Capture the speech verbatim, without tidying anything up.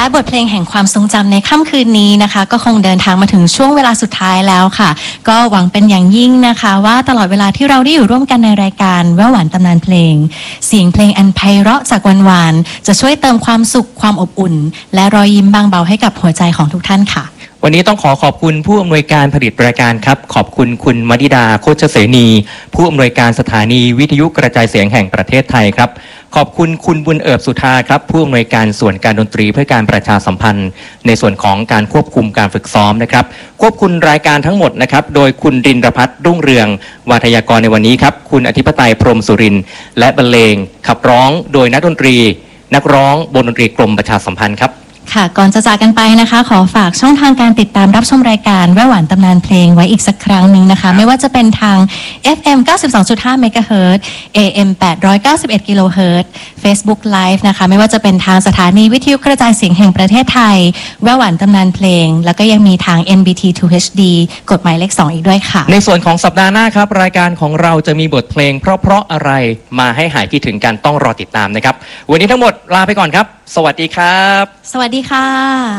และบทเพลงแห่งความทรงจำในค่ำคืนนี้นะคะก็คงเดินทางมาถึงช่วงเวลาสุดท้ายแล้วค่ะก็หวังเป็นอย่างยิ่งนะคะว่าตลอดเวลาที่เราได้อยู่ร่วมกันในรายการแววหวานตำนานเพลงเสียงเพลงอันไพเราะจากวันวานจะช่วยเติมความสุขความอบอุ่นและรอยยิ้มบางเบาให้กับหัวใจของทุกท่านค่ะวันนี้ต้องขอขอบคุณผู้อำนวยการผลิตรายการครับขอบคุณคุณมณิดาโคชเสนีผู้อำนวยการสถานีวิทยุกระจายเสียงแห่งประเทศไทยครับขอบคุณคุณบุญเอิบสุธาครับผู้อำนวยการส่วนการดนตรีเพื่อการประชาสัมพันธ์ในส่วนของการควบคุมการฝึกซ้อมนะครับควบคุมรายการทั้งหมดนะครับโดยคุณรินทร์พัฒน์รุ่งเรืองวาทยากรในวันนี้ครับคุณอธิปไตยพรหมสุรินทร์และบรรเลงขับร้องโดยนักดนตรีนักร้องวงดนตรีกรมประชาสัมพันธ์ครับค่ะก่อนจะจากกันไปนะคะขอฝากช่องทางการติดตามรับชมรายการแววหวานตำนานเพลงไว้อีกสักครั้งหนึ่งนะคะไม่ว่าจะเป็นทาง เอฟ เอ็ม เก้าสิบสองจุดห้า เมกะเฮิรตซ์ เอ เอ็ม แปดร้อยเก้าสิบเอ็ด กิโลเฮิรตซ์ Facebook Live นะคะไม่ว่าจะเป็นทางสถานีวิทยุกระจายเสียงแห่งประเทศไทยแววหวานตำนานเพลงแล้วก็ยังมีทาง เอ็น บี ที ทู เอช ดี กฎหมายเลขสองอีกด้วยค่ะในส่วนของสัปดาห์หน้าครับรายการของเราจะมีบทเพลงเพราะๆอะไรมาให้หายคิดถึงกันต้องรอติดตามนะครับวันนี้ทั้งหมดลาไปก่อนครับสวัสดีครับสวัสดีค่ะ